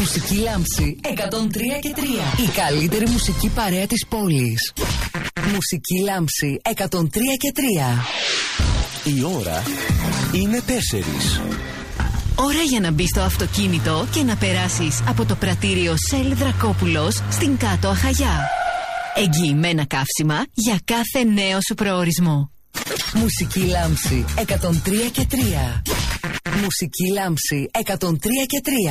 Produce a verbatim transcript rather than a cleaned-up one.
Μουσική Λάμψη εκατόν τρία και τρία. Η καλύτερη μουσική παρέα της πόλης. Μουσική Λάμψη εκατόν τρία και τρία. Η ώρα είναι τέσσερις. Ώρα για να μπεις στο αυτοκίνητο και να περάσεις από το πρατήριο Σελ Δρακόπουλος στην Κάτω Αχαγιά. Εγγυημένα καύσιμα για κάθε νέο σου προορισμό. Μουσική Λάμψη εκατόν τρία και τρία. Μουσική Λάμψη εκατόν τρία και τρία.